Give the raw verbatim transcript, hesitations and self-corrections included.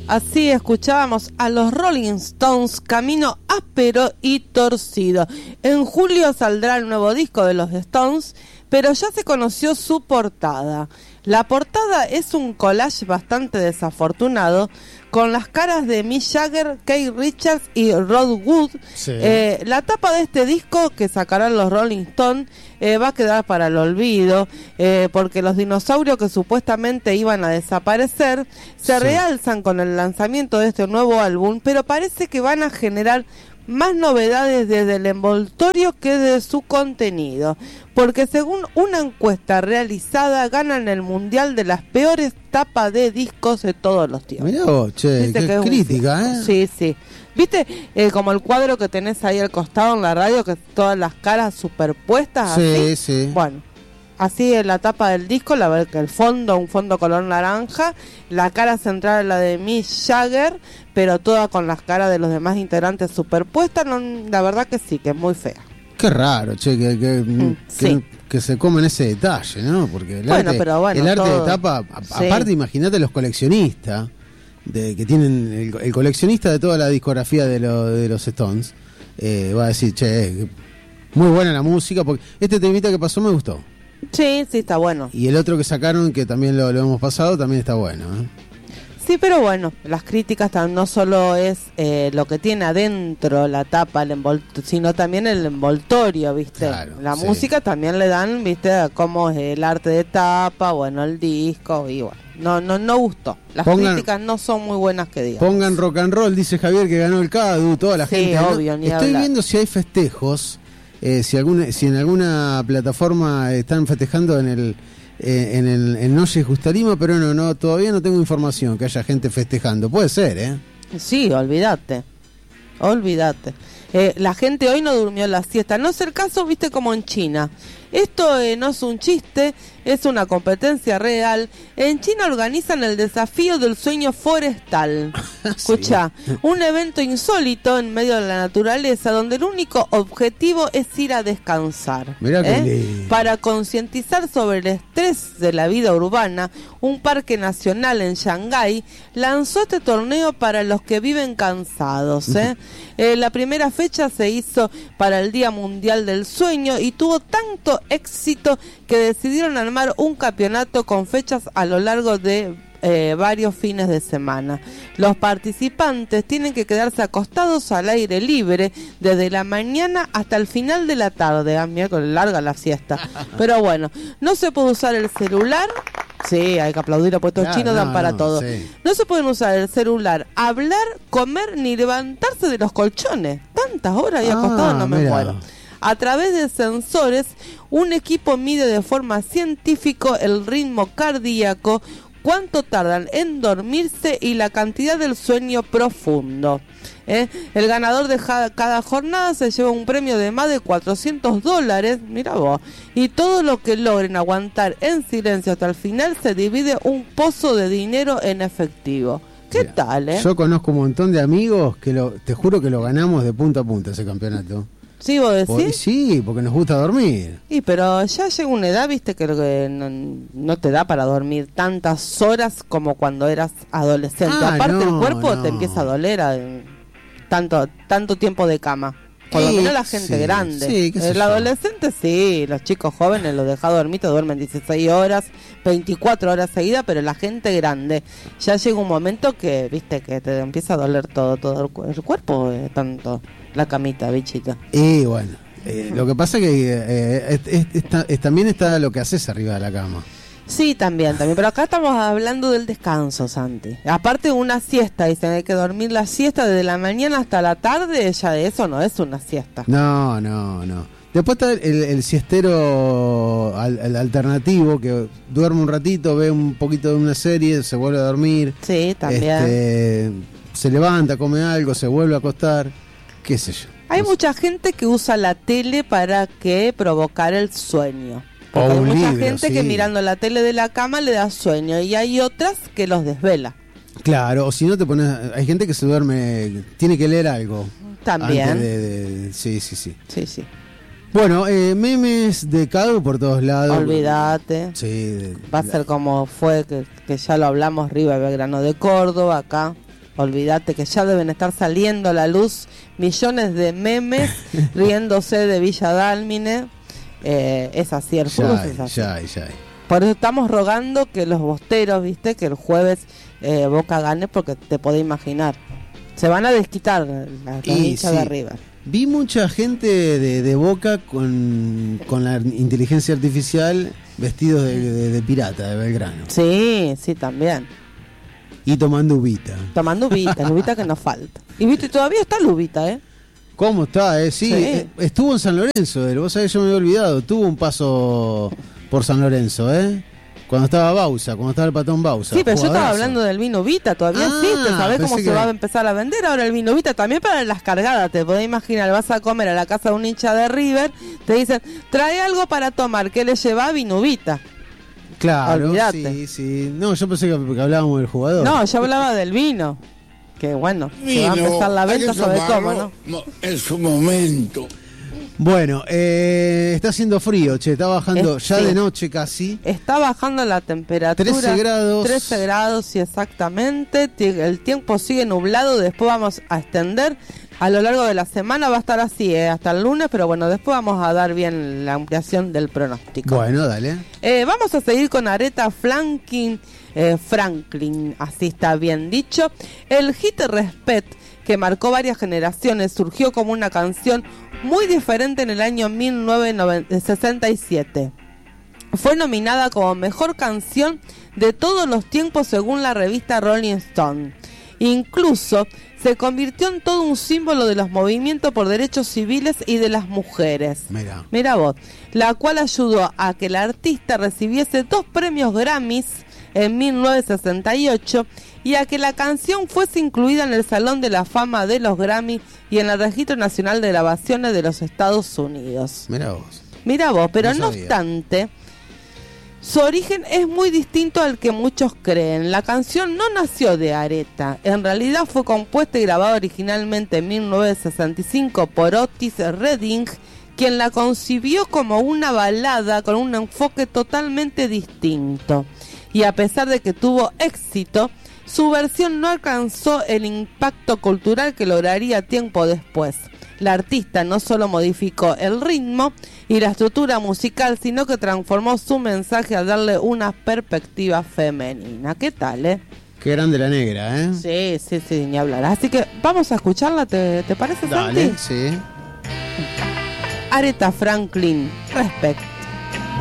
Así escuchábamos a los Rolling Stones, Camino áspero y torcido. En julio saldrá el nuevo disco de los Stones, pero ya se conoció su portada. La portada es un collage bastante desafortunado con las caras de Mick Jagger, Keith Richards y Rod Wood. Sí. Eh, la tapa de este disco que sacarán los Rolling Stones eh, va a quedar para el olvido, eh, porque los dinosaurios que supuestamente iban a desaparecer se sí. realzan con el lanzamiento de este nuevo álbum, pero parece que van a generar más novedades desde el envoltorio que de su contenido, porque según una encuesta realizada ganan el mundial de las peores tapas de discos de todos los tiempos. Mirá vos, che, qué es crítica, un... ¿eh? Sí, sí. ¿Viste eh, como el cuadro que tenés ahí al costado en la radio, que todas las caras superpuestas? Sí, así? sí. Bueno, así es la tapa del disco, la verdad que el fondo, un fondo color naranja, la cara central es la de Mick Jagger, pero toda con las caras de los demás integrantes superpuestas, no, la verdad que sí, que es muy fea. Qué raro, che, que, que, mm, que, sí. que se comen ese detalle, ¿no? Porque el bueno, arte, pero bueno, el arte todo, de tapa, a, sí. aparte imagínate los coleccionistas, de que tienen el, el coleccionista de toda la discografía de, lo, de los Stones, eh, va a decir, che, muy buena la música, porque este temita que pasó me gustó. Sí, sí, está bueno. Y el otro que sacaron, que también lo, lo hemos pasado, también está bueno, ¿eh? Sí, pero bueno, las críticas no solo es eh, lo que tiene adentro la tapa, el envoltorio, sino también el envoltorio, ¿viste? Claro, la sí. música también le dan, ¿viste? Cómo es el arte de tapa, bueno, el disco, y bueno, no no no gustó. Las pongan, críticas no son muy buenas que digamos. Pongan rock and roll, dice Javier, que ganó el Cadu, toda la sí, gente. obvio, ¿no? ni Estoy hablar. viendo si hay festejos, eh, si alguna, si en alguna plataforma están festejando en el Eh, en el en Noche Justa Lima, pero no, no, todavía no tengo información que haya gente festejando. Puede ser, ¿eh? Sí, olvídate, olvídate. Eh, la gente hoy no durmió la siesta. No es el caso, viste, como en China. Esto eh, no es un chiste, es una competencia real. En China organizan el desafío del sueño forestal. Escucha, sí. un evento insólito en medio de la naturaleza, donde el único objetivo es ir a descansar. Mirá ¿eh? que Para concientizar sobre el estrés de la vida urbana, un parque nacional en Shanghái lanzó este torneo para los que viven cansados. ¿eh? eh, la primera fecha se hizo para el Día Mundial del Sueño y tuvo tanto éxito que decidieron armar un campeonato con fechas a lo largo de eh, varios fines de semana. Los participantes tienen que quedarse acostados al aire libre desde la mañana hasta el final de la tarde. Ah, mira, con larga la siesta. Pero bueno, no se puede usar el celular. Sí, hay que aplaudir a puestos claro, chinos, no, dan para no, todo. Sí. No se pueden usar el celular, hablar, comer ni levantarse de los colchones. Tantas horas ahí acostado, ah, no me mira. muero. A través de sensores, un equipo mide de forma científica el ritmo cardíaco, cuánto tardan en dormirse y la cantidad del sueño profundo. ¿Eh? El ganador de ja- cada jornada se lleva un premio de más de cuatrocientos dólares, mira vos, y todo lo que logren aguantar en silencio hasta el final se divide un pozo de dinero en efectivo. ¿Qué Mira, tal, eh? Yo conozco un montón de amigos que lo, te juro que lo ganamos de punta a punta ese campeonato. ¿Sí, vos decís? Por, sí, porque nos gusta dormir. Y pero ya llega una edad, viste, que, que no, no te da para dormir tantas horas como cuando eras adolescente. Ah, Aparte no, el cuerpo no. te empieza a doler a, tanto tanto tiempo de cama. Por lo Sí, menos la gente sí, grande. sí, qué sé El yo. adolescente sí, los chicos jóvenes los deja dormir, te duermen dieciséis horas, veinticuatro horas seguidas, pero la gente grande ya llega un momento que, viste, que te empieza a doler todo, todo el, cu- el cuerpo, eh, tanto la camita, bichita. Y bueno, eh, lo que pasa que eh, es, es- está- es- también está lo que haces arriba de la cama. Sí, también, también, pero acá estamos hablando del descanso, Santi. Aparte una siesta, dicen, hay que dormir la siesta desde la mañana hasta la tarde, ya de eso no es una siesta. No, no, no. Después está el, el siestero al- el alternativo que duerme un ratito, ve un poquito de una serie, se vuelve a dormir. Sí, también. Este, se levanta, come algo, se vuelve a acostar, qué sé yo. Hay No sé. mucha gente que usa la tele para que provocar el sueño. Porque O hay un mucha libro, gente sí. que mirando la tele de la cama le da sueño y hay otras que los desvela. Claro, o si no te pones, hay gente que se duerme, tiene que leer algo. También. Antes de, de- sí, sí, sí. Sí, sí. Bueno, eh, memes de Cadu por todos lados. Olvídate. Sí. de- Va a ser como fue, que, que ya lo hablamos, River Belgrano de Córdoba, acá. olvídate que ya deben estar saliendo a la luz millones de memes riéndose de Villa Dálmine. Eh, es así, el fútbol es así. Ya, ya. Por eso estamos rogando que los bosteros, viste, que el jueves eh, Boca gane, porque te podés imaginar. Se van a desquitar la hinchas sí. de River. Vi mucha gente de, de Boca con, con la inteligencia artificial vestidos de, de, de pirata, de Belgrano. Sí, sí, también. Y tomando uvita. Tomando uvita, la uvita que nos falta. Y viste, todavía está la uvita, ¿eh? ¿Cómo está? Eh? Sí, Sí. eh, estuvo en San Lorenzo, él. Vos sabés, yo me había olvidado. Tuvo un paso por San Lorenzo, ¿eh? Cuando estaba Bausa, cuando estaba el patón Bausa. Sí, pero yo estaba Jugadorazo. hablando del vino Vita, todavía Ah, existe, ¿sabés cómo pensé se que- va a empezar a vender ahora el vino Vita? También para las cargadas, te podés imaginar, vas a comer a la casa de un hincha de River, te dicen, trae algo para tomar, ¿qué le lleva? Vino Vita. Claro, Olvídate. sí, sí. No, yo pensé que, que hablábamos del jugador. No, yo hablaba del vino, que bueno, se va a Vino, empezar la hay venta, que ¿sabes cómo, tomarlo, no? no, en su momento. Bueno, eh, está haciendo frío, che, está bajando Es- ya sí. de noche casi. Está bajando la temperatura. trece grados. trece grados, sí, exactamente. Ti- El tiempo sigue nublado. Después vamos a extender. A lo largo de la semana va a estar así, eh, hasta el lunes. Pero bueno, después vamos a dar bien la ampliación del pronóstico. Bueno, dale. Eh, vamos a seguir con Aretha Franklin, eh, Franklin, así está bien dicho. El hit Respect, que marcó varias generaciones, surgió como una canción muy diferente en el año mil novecientos sesenta y siete. Fue nominada como mejor canción de todos los tiempos según la revista Rolling Stone. Incluso se convirtió en todo un símbolo de los movimientos por derechos civiles y de las mujeres. Mira. Mira vos, la cual ayudó a que la artista recibiese dos premios Grammys en mil novecientos sesenta y ocho y a que la canción fuese incluida en el Salón de la Fama de los Grammy y en el Registro Nacional de Grabaciones de los Estados Unidos. Mira vos. Mira vos, pero No no sabía. obstante, su origen es muy distinto al que muchos creen. La canción no nació de Aretha. En realidad fue compuesta y grabada originalmente en mil novecientos sesenta y cinco por Otis Redding, quien la concibió como una balada con un enfoque totalmente distinto. Y a pesar de que tuvo éxito, su versión no alcanzó el impacto cultural que lograría tiempo después. La artista no solo modificó el ritmo y la estructura musical, sino que transformó su mensaje al darle una perspectiva femenina. ¿Qué tal, eh? Qué grande la negra, ¿eh? Sí, sí, sí, ni hablar. Así que vamos a escucharla, ¿te, te parece, Dale, Santi? sí. Aretha Franklin, Respect.